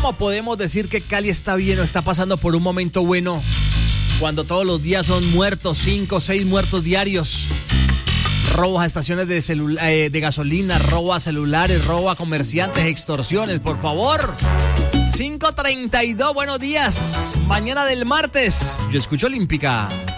¿Cómo podemos decir que Cali está bien o está pasando por un momento bueno cuando todos los días son muertos, 5 o 6 muertos diarios? Robos a estaciones de gasolina, robo a celulares, robo a comerciantes, extorsiones, por favor. 5:32, buenos días. Mañana del martes, yo escucho Olímpica.